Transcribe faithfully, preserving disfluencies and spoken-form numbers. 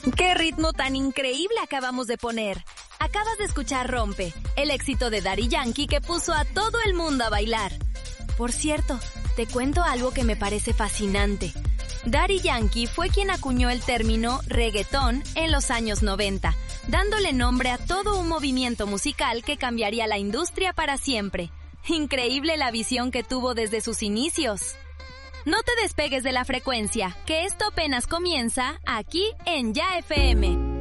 ¡Qué ritmo tan increíble acabamos de poner! Acabas de escuchar Rompe, el éxito de Daddy Yankee que puso a todo el mundo a bailar. Por cierto, te cuento algo que me parece fascinante. Daddy Yankee fue quien acuñó el término reggaetón en los años noventa, dándole nombre a todo un movimiento musical que cambiaría la industria para siempre. Increíble la visión que tuvo desde sus inicios. No te despegues de la frecuencia, que esto apenas comienza aquí en Ya F M.